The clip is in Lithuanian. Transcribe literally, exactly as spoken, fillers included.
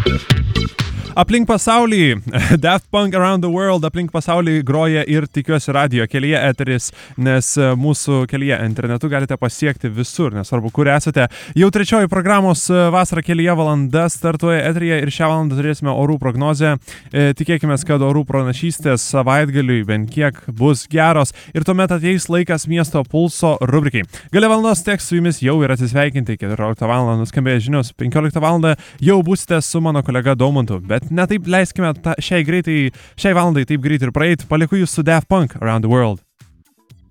Aplink pasaulį, Daft Punk Around the World, aplink pasaulį groja ir tikiuosi radio kelyje eteris, nes mūsų kelyje internetu galite pasiekti visur, nesvarbu, kur esate. Jau trečioji programos vasara kelyje valanda startuoja eteryje ir šią valandą turėsime orų prognozę. Tikėkime, kad orų pranašystės savaitgaliui bent kiek bus geros ir tuomet ateis laikas miesto pulso rubrikai. Gale valandos teks su jumis jau ir atsisveikinti. keturioliktą valandą nuskambėjo žinios, penkioliktą valandą jau būsite su mano kolega Daumantu, bet ne taip leiskime ta, šiai, greitai, šiai valandai taip greitai ir praeit. Palieku jūs su Daft Punk Around the World.